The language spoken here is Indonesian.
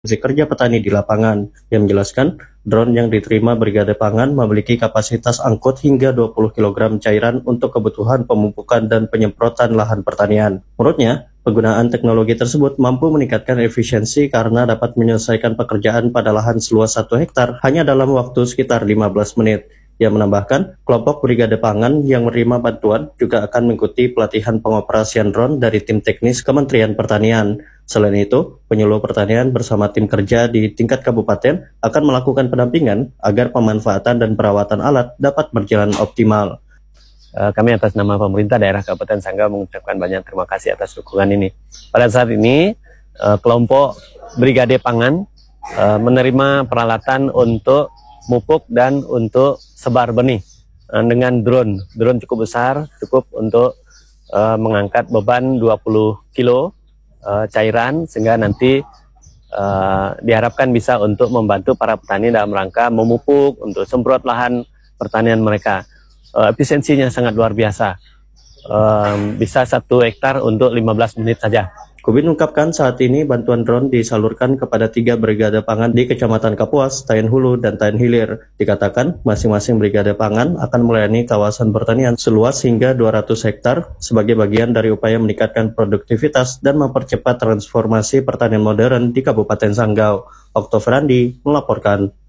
kerja petani di lapangan, yang menjelaskan drone yang diterima Brigade Pangan memiliki kapasitas angkut hingga 20 kg cairan untuk kebutuhan pemupukan dan penyemprotan lahan pertanian. Menurutnya, penggunaan teknologi tersebut mampu meningkatkan efisiensi karena dapat menyelesaikan pekerjaan pada lahan seluas 1 hektar hanya dalam waktu sekitar 15 menit. Ia menambahkan, kelompok Brigade Pangan yang menerima bantuan juga akan mengikuti pelatihan pengoperasian drone dari tim teknis Kementerian Pertanian. Selain itu, penyuluh pertanian bersama tim kerja di tingkat kabupaten akan melakukan pendampingan agar pemanfaatan dan perawatan alat dapat berjalan optimal. Kami atas nama pemerintah daerah Kabupaten Sanggau mengucapkan banyak terima kasih atas dukungan ini. Pada saat ini, kelompok Brigade Pangan menerima peralatan untuk mupuk dan untuk sebar benih dengan drone. Drone cukup besar, cukup untuk mengangkat beban 20 kilo cairan, sehingga nanti diharapkan bisa untuk membantu para petani dalam rangka memupuk, untuk semprot lahan pertanian mereka. Efisiensinya sangat luar biasa, bisa 1 hektar untuk 15 menit saja. Kubin mengungkapkan saat ini bantuan drone disalurkan kepada 3 Brigade Pangan di Kecamatan Kapuas, Tayan Hulu, dan Tayan Hilir. Dikatakan masing-masing Brigade Pangan akan melayani kawasan pertanian seluas hingga 200 hektar sebagai bagian dari upaya meningkatkan produktivitas dan mempercepat transformasi pertanian modern di Kabupaten Sanggau. Oktober Andi melaporkan.